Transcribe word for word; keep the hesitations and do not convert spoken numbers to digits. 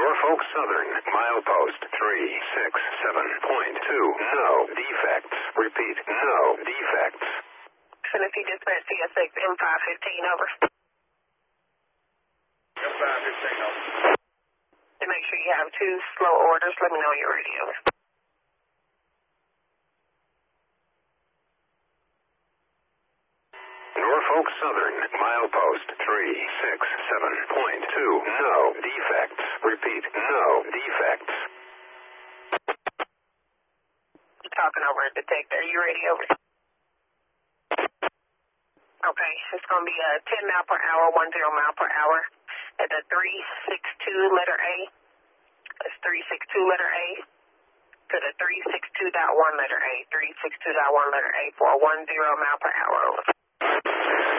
Norfolk Southern, milepost three six seven point two. No defects. Repeat, no defects. Tennessee Dispatch C S X M five fifteen, over. M five fifteen, over. To make sure you have two slow orders, let me know your radio. Norfolk Southern, milepost three six seven point two. No defects. Repeat, no defects. You're talking over a detector. Are you ready, over? Okay, it's going to be a ten mile per hour, ten mile per hour at the three six two letter A. That's three six two letter A to the three six two dot one letter A. three six two dot one letter A for a ten mile per hour, over.